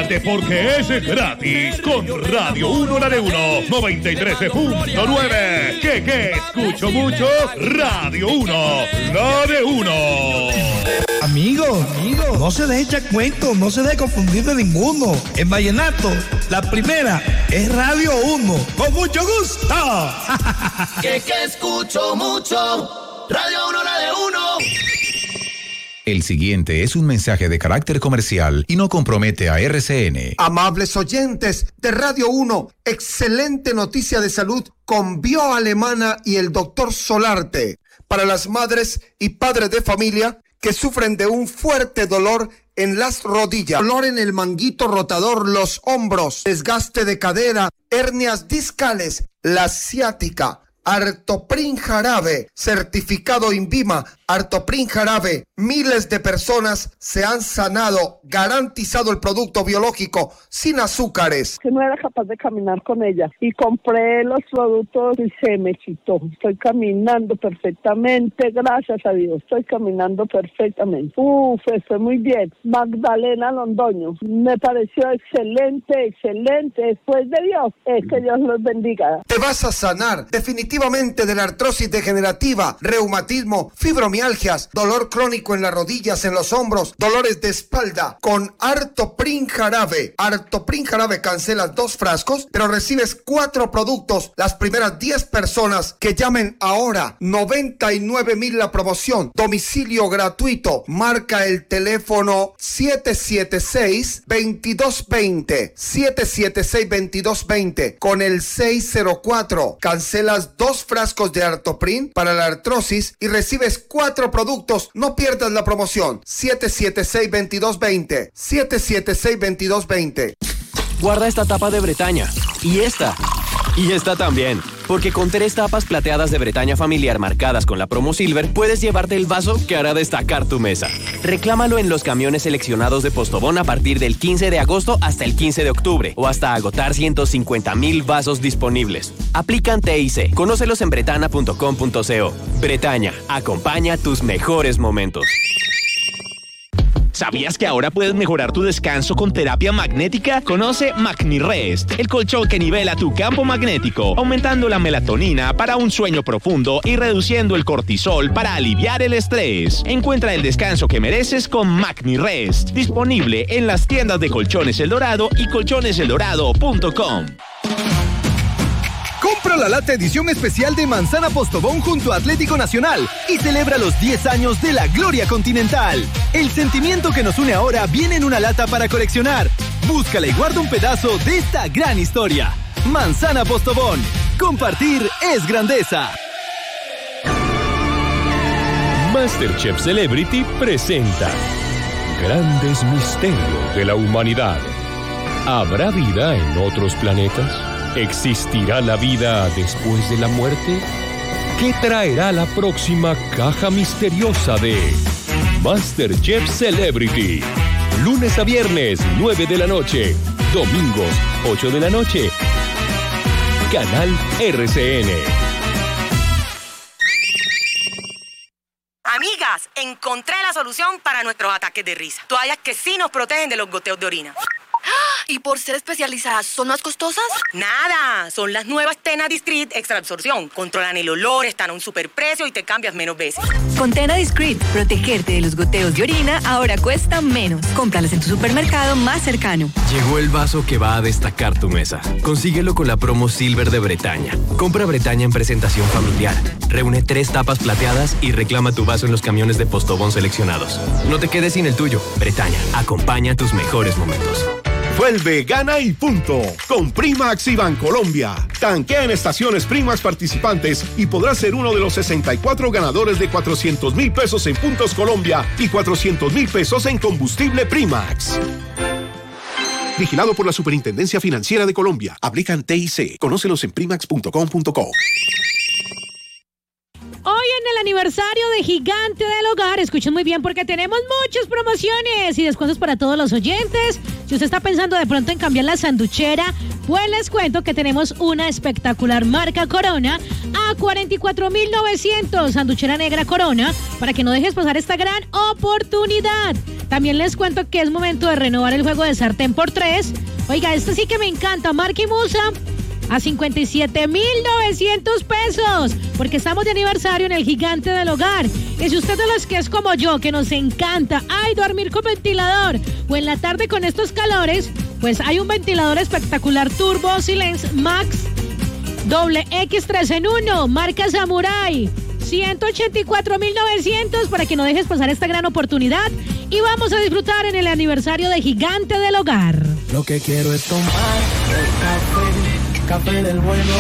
Prepárate porque es gratis con Radio 1 la de 1 93.9. ¿Qué? Escucho mucho Radio 1 la de 1. Amigo, no se deje echar cuentos, no se deje confundir de ninguno. En vallenato, la primera es Radio 1. Con mucho gusto. Que escucho mucho Radio 1 la de 1. El siguiente es un mensaje de carácter comercial y no compromete a RCN. Amables oyentes de Radio 1, excelente noticia de salud con Bioalemana y el Dr. Solarte. Para las madres y padres de familia que sufren de un fuerte dolor en las rodillas, dolor en el manguito rotador, los hombros, desgaste de cadera, hernias discales, la ciática. Artoprin Jarabe, certificado INVIMA, Artoprin Jarabe, miles de personas se han sanado, garantizado el producto biológico, sin azúcares. Que no era capaz de caminar con ella y compré los productos y se me quitó. Estoy caminando perfectamente, gracias a Dios, estoy caminando perfectamente. Fue muy bien. Magdalena Londoño, me pareció excelente, después de Dios, que Dios los bendiga. Te vas a sanar definitivamente de la artrosis degenerativa, reumatismo, fibromialgias, dolor crónico en las rodillas, en los hombros, dolores de espalda, con Artoprin Jarabe. Artoprin Jarabe cancelas 2 frascos, pero recibes 4 productos las primeras 10 personas que llamen ahora. 99,000 la promoción, domicilio gratuito. Marca el teléfono 776-2220, 776-2220 con el 604. Cancelas 2 frascos de Artoprin para la artrosis y recibes 4 productos. No pierdas la promoción. 776-2220, 776-2220. Guarda esta tapa de Bretaña. Y esta también. Porque con 3 tapas plateadas de Bretaña familiar marcadas con la promo Silver, puedes llevarte el vaso que hará destacar tu mesa. Reclámalo en los camiones seleccionados de Postobón a partir del 15 de agosto hasta el 15 de octubre o hasta agotar 150,000 vasos disponibles. Aplican TIC. Conócelos en bretana.com.co. Bretaña, acompaña tus mejores momentos. ¿Sabías que ahora puedes mejorar tu descanso con terapia magnética? Conoce MagniRest, el colchón que nivela tu campo magnético, aumentando la melatonina para un sueño profundo y reduciendo el cortisol para aliviar el estrés. Encuentra el descanso que mereces con MagniRest, disponible en las tiendas de Colchones El Dorado y colchoneseldorado.com. Compra la lata edición especial de Manzana Postobón junto a Atlético Nacional y celebra los 10 años de la gloria continental. El sentimiento que nos une ahora viene en una lata para coleccionar. Búscala y guarda un pedazo de esta gran historia. Manzana Postobón. Compartir es grandeza. MasterChef Celebrity presenta Grandes Misterios de la Humanidad. ¿Habrá vida en otros planetas? ¿Existirá la vida después de la muerte? ¿Qué traerá la próxima caja misteriosa de MasterChef Celebrity? Lunes a viernes, 9 de la noche. Domingos, 8 de la noche. Canal RCN. Amigas, encontré la solución para nuestros ataques de risa. Toallas que sí nos protegen de los goteos de orina. ¿Y por ser especializadas, son más costosas? Nada, son las nuevas Tena Discreet Extra Absorción. Controlan el olor, están a un superprecio y te cambias menos veces. Con Tena Discreet, protegerte de los goteos de orina ahora cuesta menos. Cómpralas en tu supermercado más cercano. Llegó el vaso que va a destacar tu mesa. Consíguelo con la promo Silver de Bretaña. Compra Bretaña en presentación familiar. Reúne 3 tapas plateadas y reclama tu vaso en los camiones de Postobón seleccionados. No te quedes sin el tuyo. Bretaña, acompaña tus mejores momentos. Vuelve, gana y punto con Primax y Bancolombia. Tanquea en estaciones Primax participantes y podrás ser uno de los 64 ganadores de 400,000 pesos en Puntos Colombia y 400,000 pesos en combustible Primax. Vigilado por la Superintendencia Financiera de Colombia. Aplican TIC. Conócelos en primax.com.co. Hoy en el aniversario de Gigante del Hogar, escuchen muy bien porque tenemos muchas promociones y descuentos para todos los oyentes. Si usted está pensando de pronto en cambiar la sanduchera, pues les cuento que tenemos una espectacular marca Corona a 44,900. Sanduchera negra Corona, para que no dejes pasar esta gran oportunidad. También les cuento que es momento de renovar el juego de sartén por 3. Oiga, este sí que me encanta, marca y Musa, a 57,900 pesos, porque estamos de aniversario en el Gigante del Hogar. Y si usted de los que es como yo, que nos encanta, dormir con ventilador, o en la tarde con estos calores, pues hay un ventilador espectacular Turbo Silence Max doble X3 en 1, marca Samurai, 184,900, para que no dejes pasar esta gran oportunidad. Y vamos a disfrutar en el aniversario de Gigante del Hogar. Lo que quiero es tomar el café del bueno,